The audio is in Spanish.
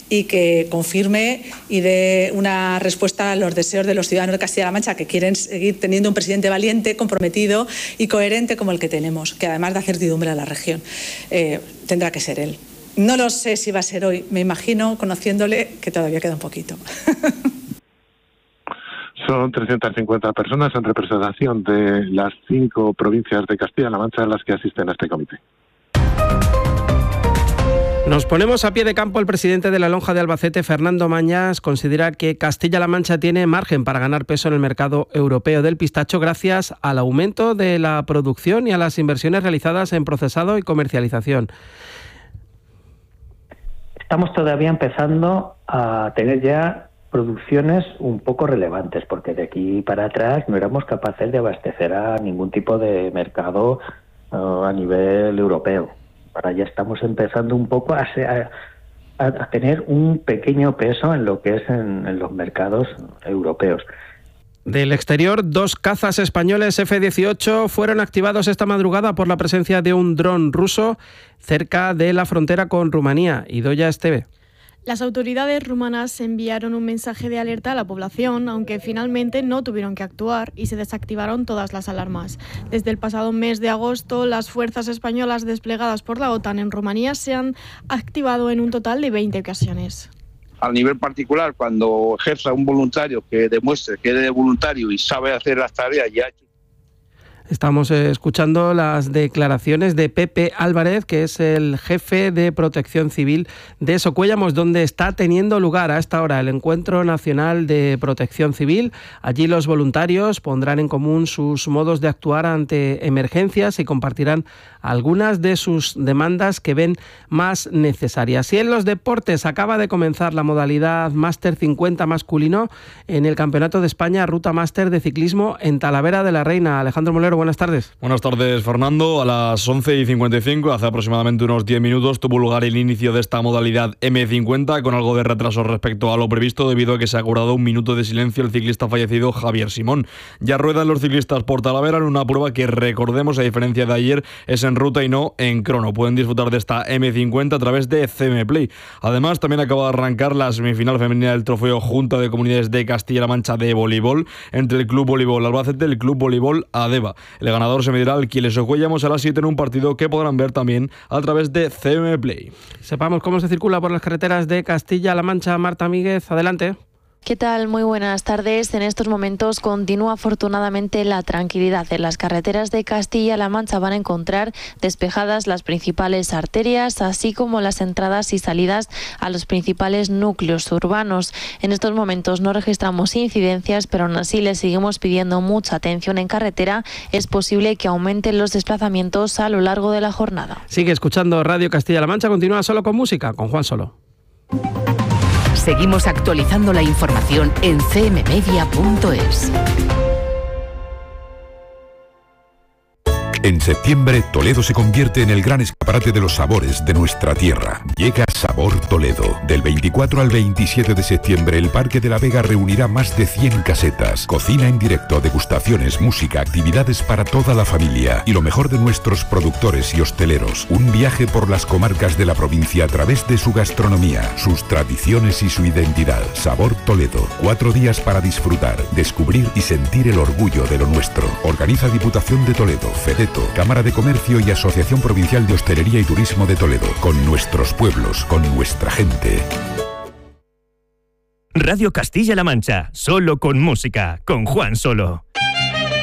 y que confirme y dé una respuesta a los deseos de los ciudadanos de Castilla-La Mancha, que quieren seguir teniendo un presidente valiente, comprometido y coherente como el que tenemos, que además da certidumbre a la región. Tendrá que ser él. No lo sé si va a ser hoy. Me imagino, conociéndole, que todavía queda un poquito. Son 350 personas en representación de las 5 provincias de Castilla-La Mancha las que asisten a este comité. Nos ponemos a pie de campo. El presidente de la Lonja de Albacete, Fernando Mañas, considera que Castilla-La Mancha tiene margen para ganar peso en el mercado europeo del pistacho gracias al aumento de la producción y a las inversiones realizadas en procesado y comercialización. Estamos todavía empezando a tener ya producciones un poco relevantes, porque de aquí para atrás no éramos capaces de abastecer a ningún tipo de mercado a nivel europeo. Ahora ya estamos empezando un poco a tener un pequeño peso en lo que es en los mercados europeos. Del exterior, 2 cazas españoles F-18 fueron activados esta madrugada por la presencia de un dron ruso cerca de la frontera con Rumanía. Idoia Esteve. Las autoridades rumanas enviaron un mensaje de alerta a la población, aunque finalmente no tuvieron que actuar y se desactivaron todas las alarmas. Desde el pasado mes de agosto, las fuerzas españolas desplegadas por la OTAN en Rumanía se han activado en un total de 20 ocasiones. Al nivel particular, cuando ejerza un voluntario que demuestre que es voluntario y sabe hacer las tareas ya. Estamos escuchando las declaraciones de Pepe Álvarez, que es el jefe de Protección Civil de Socuéllamos, donde está teniendo lugar a esta hora el Encuentro Nacional de Protección Civil. Allí los voluntarios pondrán en común sus modos de actuar ante emergencias y compartirán algunas de sus demandas que ven más necesarias. Y en los deportes acaba de comenzar la modalidad Máster 50 masculino en el Campeonato de España Ruta Máster de Ciclismo en Talavera de la Reina. Alejandro Molero, buenas tardes. Buenas tardes, Fernando. A las 11:55, hace aproximadamente unos 10 minutos, tuvo lugar el inicio de esta modalidad M50 con algo de retraso respecto a lo previsto debido a que se ha acordado un minuto de silencio el ciclista fallecido Javier Simón. Ya ruedan los ciclistas por Talavera en una prueba que, recordemos, a diferencia de ayer, es en ruta y no en crono. Pueden disfrutar de esta M50 a través de CM Play. Además, también acaba de arrancar la semifinal femenina del trofeo Junta de Comunidades de Castilla-La Mancha de voleibol entre el Club Voleibol Albacete y el Club Voleibol Adeva. El ganador se medirá al Quiles Socuéllamos a las 7 en un partido que podrán ver también a través de CM Play. Sepamos cómo se circula por las carreteras de Castilla-La Mancha. Marta Míguez, adelante. ¿Qué tal? Muy buenas tardes. En estos momentos continúa afortunadamente la tranquilidad. En las carreteras de Castilla-La Mancha van a encontrar despejadas las principales arterias, así como las entradas y salidas a los principales núcleos urbanos. En estos momentos no registramos incidencias, pero aún así les seguimos pidiendo mucha atención en carretera. Es posible que aumenten los desplazamientos a lo largo de la jornada. Sigue escuchando Radio Castilla-La Mancha. Continúa Solo con Música, con Juan Solo. Seguimos actualizando la información en cmmedia.es. En septiembre, Toledo se convierte en el gran escaparate de los sabores de nuestra tierra. Llega Sabor Toledo. Del 24 al 27 de septiembre, el Parque de la Vega reunirá más de 100 casetas, cocina en directo, degustaciones, música, actividades para toda la familia y lo mejor de nuestros productores y hosteleros. Un viaje por las comarcas de la provincia a través de su gastronomía, sus tradiciones y su identidad. Sabor Toledo. 4 días para disfrutar, descubrir y sentir el orgullo de lo nuestro. Organiza Diputación de Toledo, FEDETO, Cámara de Comercio y Asociación Provincial de Hostelería y Turismo de Toledo. Con nuestros pueblos, con nuestra gente. Radio Castilla-La Mancha, solo con música, con Juan Solo.